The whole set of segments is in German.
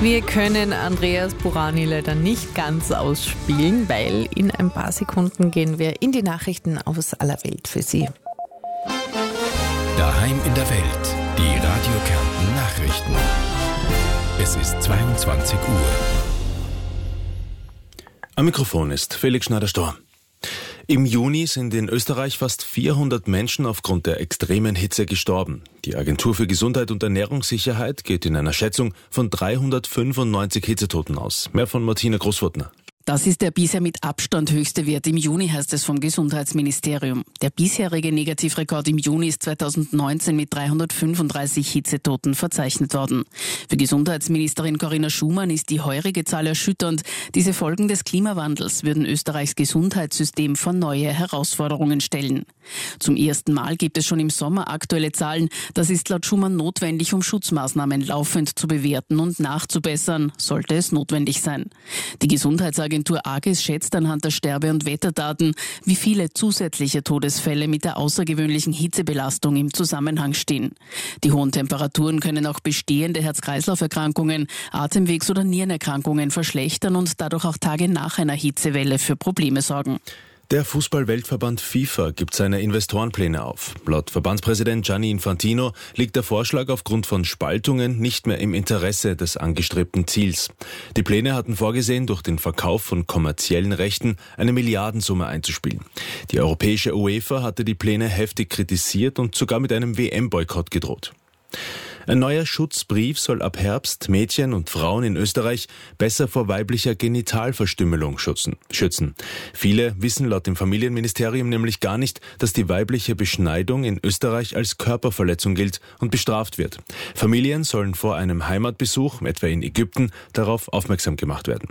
Wir können Andreas Burani leider nicht ganz ausspielen, weil in ein paar Sekunden gehen wir in die Nachrichten aus aller Welt für Sie. Daheim in der Welt, die Radio Kärnten Nachrichten. Es ist 22 Uhr. Am Mikrofon ist Felix Schneider-Storr. Im Juni sind in Österreich fast 400 Menschen aufgrund der extremen Hitze gestorben. Die Agentur für Gesundheit und Ernährungssicherheit geht in einer Schätzung von 395 Hitzetoten aus. Mehr von Martina Großwurtner. Das ist der bisher mit Abstand höchste Wert im Juni, heißt es vom Gesundheitsministerium. Der bisherige Negativrekord im Juni ist 2019 mit 335 Hitzetoten verzeichnet worden. Für Gesundheitsministerin Corinna Schumann ist die heurige Zahl erschütternd. Diese Folgen des Klimawandels würden Österreichs Gesundheitssystem vor neue Herausforderungen stellen. Zum ersten Mal gibt es schon im Sommer aktuelle Zahlen. Das ist laut Schumann notwendig, um Schutzmaßnahmen laufend zu bewerten und nachzubessern, sollte es notwendig sein. Die Gesundheitsagentur AGES schätzt anhand der Sterbe- und Wetterdaten, wie viele zusätzliche Todesfälle mit der außergewöhnlichen Hitzebelastung im Zusammenhang stehen. Die hohen Temperaturen können auch bestehende Herz-Kreislauf-Erkrankungen, Atemwegs- oder Nierenerkrankungen verschlechtern und dadurch auch Tage nach einer Hitzewelle für Probleme sorgen. Der Fußball-Weltverband FIFA gibt seine Investorenpläne auf. Laut Verbandspräsident Gianni Infantino liegt der Vorschlag aufgrund von Spaltungen nicht mehr im Interesse des angestrebten Ziels. Die Pläne hatten vorgesehen, durch den Verkauf von kommerziellen Rechten eine Milliardensumme einzuspielen. Die europäische UEFA hatte die Pläne heftig kritisiert und sogar mit einem WM-Boykott gedroht. Ein neuer Schutzbrief soll ab Herbst Mädchen und Frauen in Österreich besser vor weiblicher Genitalverstümmelung schützen. Viele wissen laut dem Familienministerium nämlich gar nicht, dass die weibliche Beschneidung in Österreich als Körperverletzung gilt und bestraft wird. Familien sollen vor einem Heimatbesuch, etwa in Ägypten, darauf aufmerksam gemacht werden.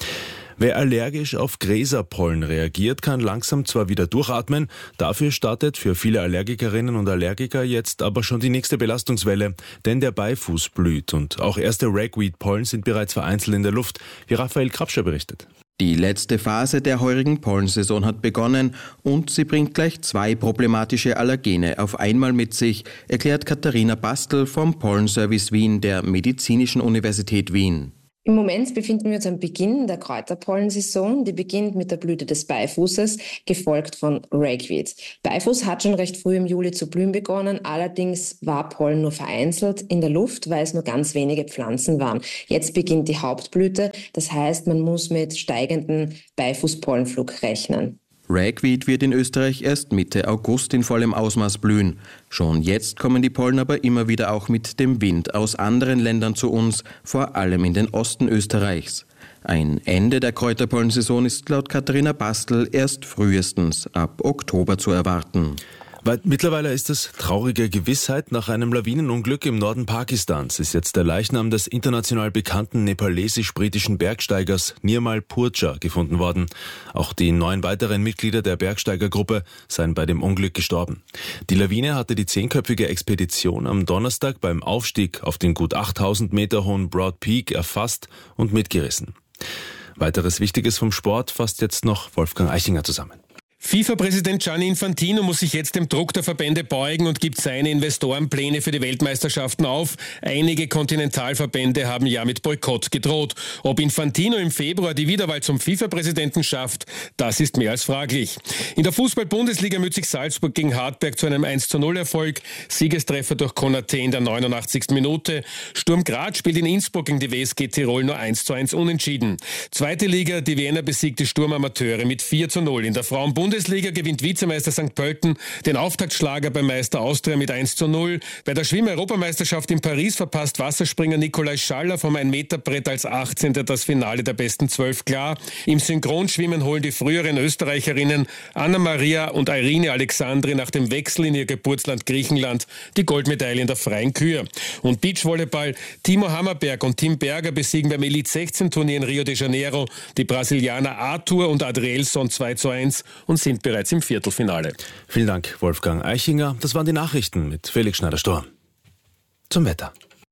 Wer allergisch auf Gräserpollen reagiert, kann langsam zwar wieder durchatmen, dafür startet für viele Allergikerinnen und Allergiker jetzt aber schon die nächste Belastungswelle, denn der Beifuß blüht und auch erste Ragweed-Pollen sind bereits vereinzelt in der Luft, wie Raphael Krapscher berichtet. Die letzte Phase der heurigen Pollensaison hat begonnen und sie bringt gleich 2 problematische Allergene auf einmal mit sich, erklärt Katharina Bastl vom Pollenservice Wien der Medizinischen Universität Wien. Im Moment befinden wir uns am Beginn der Kräuterpollensaison. Die beginnt mit der Blüte des Beifußes, gefolgt von Ragweed. Beifuß hat schon recht früh im Juli zu blühen begonnen, allerdings war Pollen nur vereinzelt in der Luft, weil es nur ganz wenige Pflanzen waren. Jetzt beginnt die Hauptblüte, das heißt, man muss mit steigendem Beifußpollenflug rechnen. Ragweed wird in Österreich erst Mitte August in vollem Ausmaß blühen. Schon jetzt kommen die Pollen aber immer wieder auch mit dem Wind aus anderen Ländern zu uns, vor allem in den Osten Österreichs. Ein Ende der Kräuterpollensaison ist laut Katharina Bastl erst frühestens ab Oktober zu erwarten. Mittlerweile ist es traurige Gewissheit. Nach einem Lawinenunglück im Norden Pakistans ist jetzt der Leichnam des international bekannten nepalesisch-britischen Bergsteigers Nirmal Purja gefunden worden. Auch die 9 weiteren Mitglieder der Bergsteigergruppe seien bei dem Unglück gestorben. Die Lawine hatte die 10-köpfige Expedition am Donnerstag beim Aufstieg auf den gut 8000 Meter hohen Broad Peak erfasst und mitgerissen. Weiteres Wichtiges vom Sport fasst jetzt noch Wolfgang Eichinger zusammen. FIFA-Präsident Gianni Infantino muss sich jetzt dem Druck der Verbände beugen und gibt seine Investorenpläne für die Weltmeisterschaften auf. Einige Kontinentalverbände haben ja mit Boykott gedroht. Ob Infantino im Februar die Wiederwahl zum FIFA-Präsidenten schafft, das ist mehr als fraglich. In der Fußball-Bundesliga müht sich Salzburg gegen Hartberg zu einem 1:0-Erfolg. Siegestreffer durch Konaté in der 89. Minute. Sturm Graz spielt in Innsbruck gegen die WSG Tirol nur 1:1 unentschieden. Zweite Liga, die Wiener besiegte Sturm Amateure mit 4:0. In der Frauen-Bundesliga gewinnt Vizemeister St. Pölten den Auftaktschlager beim Meister Austria mit 1:0. Bei der Schwimm-Europameisterschaft in Paris verpasst Wasserspringer Nikolai Schaller vom 1-Meter-Brett als 18. das Finale der besten 12 klar. Im Synchronschwimmen holen die früheren Österreicherinnen Anna-Maria und Irine Alexandri nach dem Wechsel in ihr Geburtsland Griechenland die Goldmedaille in der freien Kür. Und Beachvolleyball, Timo Hammerberg und Tim Berger besiegen beim Elite-16-Turnier in Rio de Janeiro die Brasilianer Arthur und Adrielson 2:1 und sind bereits im Viertelfinale. Vielen Dank, Wolfgang Eichinger. Das waren die Nachrichten mit Felix Schneider-Storr. Zum Wetter.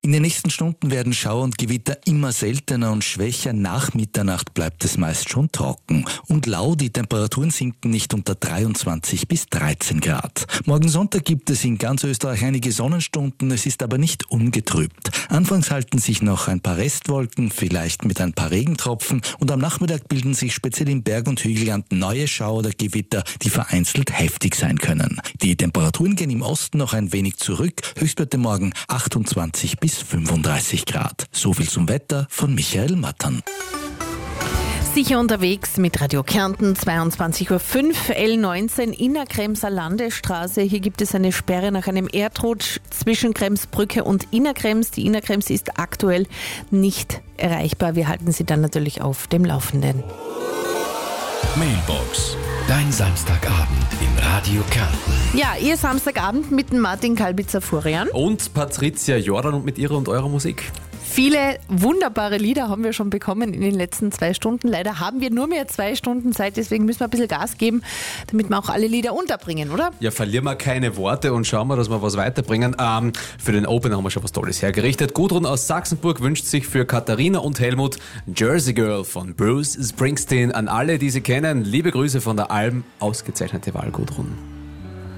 In den nächsten Stunden werden Schauer und Gewitter immer seltener und schwächer. Nach Mitternacht bleibt es meist schon trocken. Und lau, die Temperaturen sinken nicht unter 23 bis 13 Grad. Morgen Sonntag gibt es in ganz Österreich einige Sonnenstunden, es ist aber nicht ungetrübt. Anfangs halten sich noch ein paar Restwolken, vielleicht mit ein paar Regentropfen, und am Nachmittag bilden sich speziell im Berg- und Hügelland neue Schauer oder Gewitter, die vereinzelt heftig sein können. Die Temperaturen gehen im Osten noch ein wenig zurück, Höchstwerte morgen 28 bis 35 Grad. So viel zum Wetter von Michael Mattern. Sicher unterwegs mit Radio Kärnten, 22.05 Uhr, L19 Innerkremser Landesstraße. Hier gibt es eine Sperre nach einem Erdrutsch zwischen Kremsbrücke und Innerkrems. Die Innerkrems ist aktuell nicht erreichbar. Wir halten Sie dann natürlich auf dem Laufenden. Mailbox. Dein Samstagabend in Radio Kärnten. Ja, Ihr Samstagabend mit dem Martin Kalbitzer-Furian. Und Patricia Jordan und mit ihrer und eurer Musik. Viele wunderbare Lieder haben wir schon bekommen in den letzten 2 Stunden. Leider haben wir nur mehr 2 Stunden Zeit, deswegen müssen wir ein bisschen Gas geben, damit wir auch alle Lieder unterbringen, oder? Ja, verlieren wir keine Worte und schauen wir, dass wir was weiterbringen. Für den Open haben wir schon was Tolles hergerichtet. Gudrun aus Sachsenburg wünscht sich für Katharina und Helmut Jersey Girl von Bruce Springsteen. An alle, die sie kennen, liebe Grüße von der Alm. Ausgezeichnete Wahl, Gudrun.